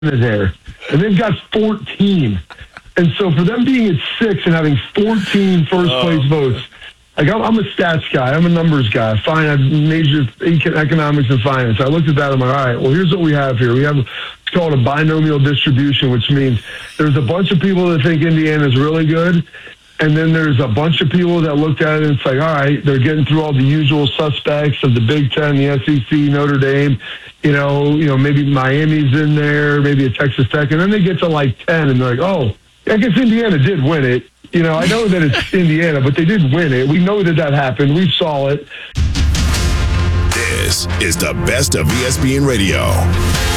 there, and they've got 14. And so for them being at 6 and having 14 first-place votes, like I'm a stats guy. I'm a numbers guy. Fine, I majored economics and finance. I looked at that. I'm like, all right, well, here's what we have here. We have it's called a binomial distribution, which means there's a bunch of people that think Indiana's really good, and then there's a bunch of people that looked at it and it's like, all right, they're getting through all the usual suspects of the Big Ten, the SEC, Notre Dame, you know, maybe Miami's in there, maybe a Texas Tech, and then they get to like 10 and they're like, oh, I guess Indiana did win it. You know, I know that it's Indiana, but they did win it. We know that happened. We saw it. This is the best of ESPN Radio.